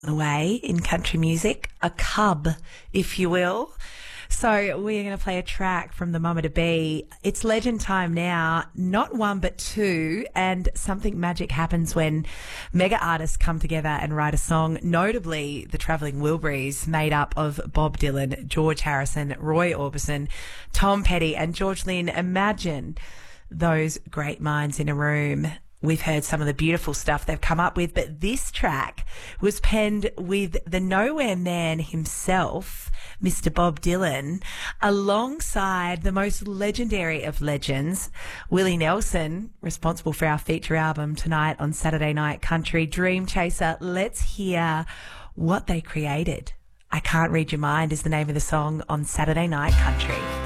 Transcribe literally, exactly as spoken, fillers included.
away in country music, a cub, if you will. So we're going to play a track from the Mama to Be. It's legend time now, not one but two, and something magic happens when mega artists come together and write a song, notably the Travelling Wilburys, made up of Bob Dylan, George Harrison, Roy Orbison, Tom Petty and George Lynn. Imagine those great minds in a room. We've heard some of the beautiful stuff they've come up with, but this track was penned with the Nowhere Man himself, Mister Bob Dylan, alongside the most legendary of legends, Willie Nelson, responsible for our feature album tonight on Saturday Night Country, Dream Chaser. Let's hear what they created. I Can't Read Your Mind is the name of the song on Saturday Night Country.